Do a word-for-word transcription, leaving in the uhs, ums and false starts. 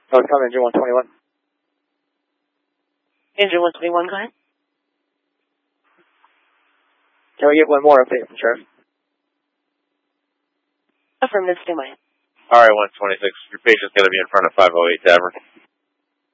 Oh, come engine one twenty-one. Engine one twenty-one, go ahead. Can we get one more update from Sheriff? Affirmative, stay by. All right, one twenty-six. Your patient's going to be in front of five oh eight Tavern.